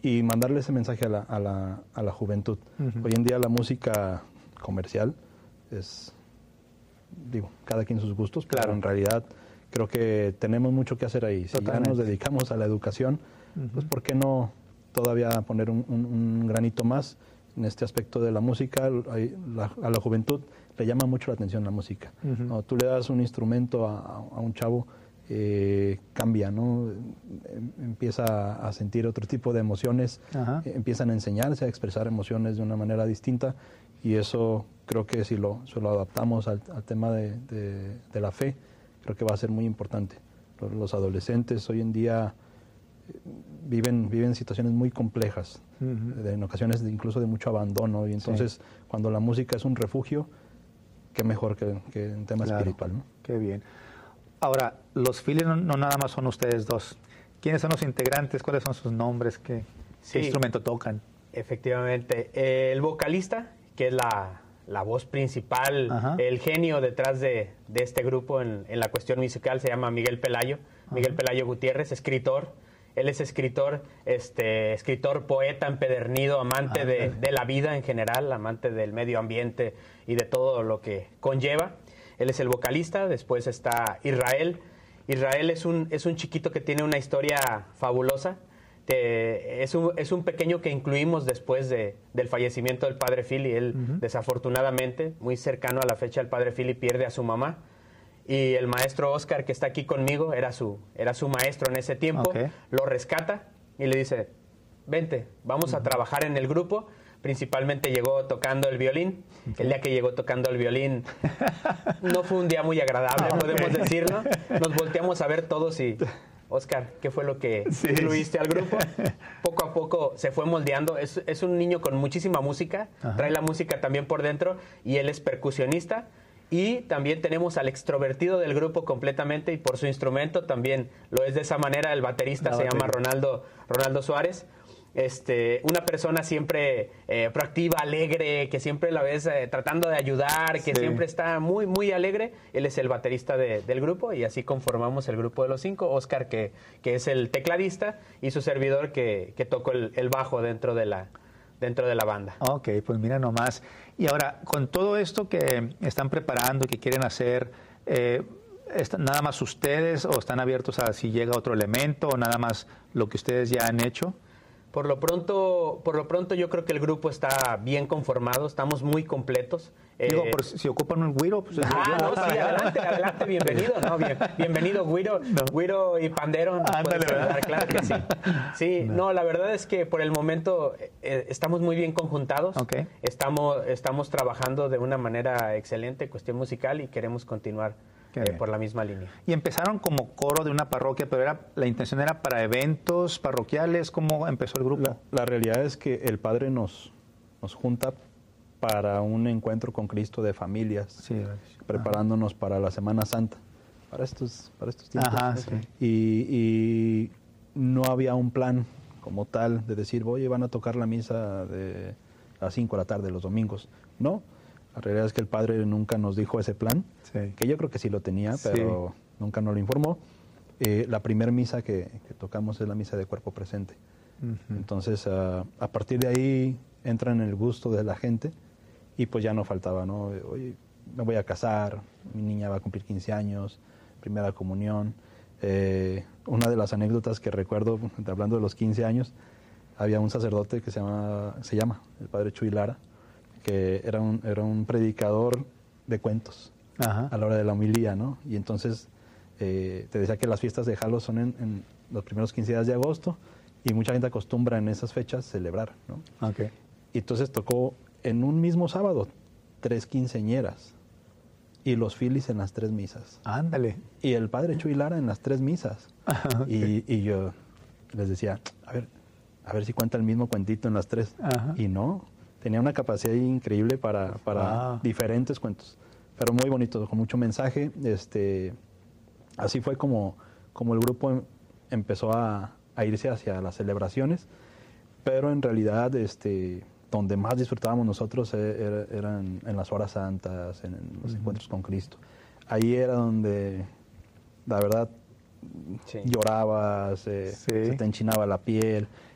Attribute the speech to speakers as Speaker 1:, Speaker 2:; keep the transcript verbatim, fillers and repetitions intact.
Speaker 1: y mandarle ese mensaje a la, a la, a la juventud. Uh-huh. Hoy en día la música comercial es, digo, cada quien sus gustos, claro. Pero en realidad creo que tenemos mucho que hacer ahí. Si Totalmente. Ya nos dedicamos a la educación, uh-huh. pues ¿por qué no todavía poner un, un, un granito más en este aspecto de la música? La, a la juventud le llama mucho la atención la música. Uh-huh. Cuando tú le das un instrumento a, a un chavo, eh, cambia, ¿no? Empieza a sentir otro tipo de emociones, uh-huh. empiezan a enseñarse a expresar emociones de una manera distinta, y eso creo que si lo, si lo adaptamos al, al tema de, de, de la fe, creo que va a ser muy importante. Los, los adolescentes hoy en día viven, viven situaciones muy complejas, uh-huh. de, en ocasiones de, incluso de mucho abandono, y entonces sí. Cuando la música es un refugio, qué mejor que, que en tema claro. espiritual, ¿no?
Speaker 2: Qué bien. Ahora, los Phillies no, no nada más son ustedes dos. ¿Quiénes son los integrantes? ¿Cuáles son sus nombres? ¿Qué, sí, qué instrumento tocan?
Speaker 3: Efectivamente. Eh, el vocalista, que es la, la voz principal, Ajá. el genio detrás de, de este grupo en, en la cuestión musical, se llama Miguel Pelayo. Ajá. Miguel Pelayo Gutiérrez, escritor. Él es escritor, este, escritor, poeta empedernido, amante de, de la vida en general, amante del medio ambiente y de todo lo que conlleva. Él es el vocalista. Después está Israel. Israel es un, es un chiquito que tiene una historia fabulosa. Te, es, un, es un pequeño que incluimos después de, del fallecimiento del padre Philly. Él, uh-huh. desafortunadamente, muy cercano a la fecha, el padre Philly pierde a su mamá. Y el maestro Oscar, que está aquí conmigo, era su, era su maestro en ese tiempo, okay. Lo rescata y le dice, vente, vamos uh-huh. a trabajar en el grupo. Principalmente llegó tocando el violín. Okay. El día que llegó tocando el violín no fue un día muy agradable, okay. podemos decirlo. Nos volteamos a ver todos y, Oscar, ¿qué fue lo que sí. incluiste al grupo? Poco a poco se fue moldeando. Es, es un niño con muchísima música, Ajá. trae la música también por dentro, y él es percusionista. Y también tenemos al extrovertido del grupo completamente, y por su instrumento también lo es de esa manera. El baterista la se batería. llama Ronaldo, Ronaldo Suárez. Este, una persona siempre eh, proactiva, alegre, que siempre la ves eh, tratando de ayudar, que sí. siempre está muy, muy alegre. Él es el baterista de, del grupo, y así conformamos el grupo de los cinco. Oscar, que, que es el tecladista, y su servidor, que, que tocó el, el bajo dentro de la, dentro de la banda.
Speaker 2: Ok, pues mira nomás. Y ahora, con todo esto que están preparando, que quieren hacer, eh, ¿nada más ustedes, o están abiertos a si llega otro elemento, o nada más lo que ustedes ya han hecho?
Speaker 3: Por lo pronto, por lo pronto yo creo que el grupo está bien conformado, estamos muy completos.
Speaker 2: Digo, eh, por si ocupan un güiro, pues...
Speaker 3: Ah, no, sí, adelante, adelante, bienvenido, no, bien, bienvenido, güiro, no. güiro y pandero.
Speaker 2: Ándale, ¿verdad?
Speaker 3: Claro que sí. Sí, no. no, la verdad es que por el momento eh, estamos muy bien conjuntados,
Speaker 2: okay.
Speaker 3: estamos, estamos trabajando de una manera excelente, cuestión musical, y queremos continuar Eh, por la misma línea.
Speaker 2: Y empezaron como coro de una parroquia, pero era la intención era para eventos parroquiales. ¿Cómo empezó el grupo?
Speaker 1: La, la realidad es que el Padre nos, nos junta para un encuentro con Cristo de familias,
Speaker 2: sí,
Speaker 1: preparándonos Ajá. para la Semana Santa, para estos, para estos tiempos.
Speaker 2: Ajá, sí.
Speaker 1: y, y no había un plan como tal de decir, oye, van a tocar la misa de a las cinco de la tarde los domingos. No. La realidad es que el Padre nunca nos dijo ese plan,
Speaker 2: sí.
Speaker 1: que yo creo que sí lo tenía, pero sí. nunca nos lo informó. Eh, la primer misa que, que tocamos es la misa de cuerpo presente. Uh-huh. Entonces, uh, a partir de ahí entra en el gusto de la gente, y pues ya no faltaba, ¿no? Oye, me voy a casar, mi niña va a cumplir quince años, primera comunión. Eh, una de las anécdotas que recuerdo, hablando de los quince años, había un sacerdote que se llama, se llama el Padre Chuy Lara, que era un, era un predicador de cuentos
Speaker 2: Ajá.
Speaker 1: a la hora de la homilía, ¿no? Y entonces eh, te decía que las fiestas de Jalo son en, en los primeros quince días de agosto, y mucha gente acostumbra en esas fechas celebrar, ¿no?
Speaker 2: Okay.
Speaker 1: Y entonces tocó en un mismo sábado tres quinceañeras, y los Phillies en las tres misas.
Speaker 2: Ándale.
Speaker 1: Y el Padre Chuy Lara en las tres misas. Okay. Y, y yo les decía, a ver, a ver si cuenta el mismo cuentito en las tres.
Speaker 2: Ajá.
Speaker 1: Y no, tenía una capacidad increíble para, para ah. diferentes cuentos, pero muy bonito, con mucho mensaje. Este, así fue como, como el grupo empezó a, a irse hacia las celebraciones, pero en realidad este, donde más disfrutábamos nosotros era, eran en las horas santas, en, en los uh-huh. encuentros con Cristo. Ahí era donde, la verdad, sí. llorabas, eh, sí. se te enchinaba la piel.